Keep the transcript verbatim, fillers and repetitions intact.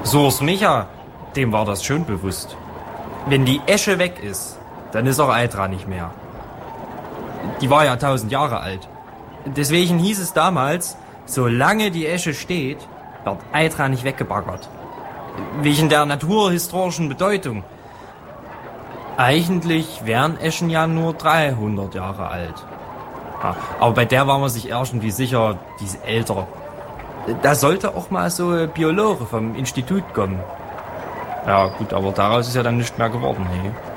So's Micha, dem war das schon bewusst. Wenn die Esche weg ist, dann ist auch Eitra nicht mehr. Die war ja tausend Jahre alt. Deswegen hieß es damals, solange die Esche steht, wird Eitra nicht weggebaggert. Wegen der naturhistorischen Bedeutung. Eigentlich wären Eschen ja nur dreihundert Jahre alt. Ja, aber bei der war man sich irgendwie sicher, die ist älter. Da sollte auch mal so ein Biologe vom Institut kommen. Ja gut, aber daraus ist ja dann nichts mehr geworden. Hey.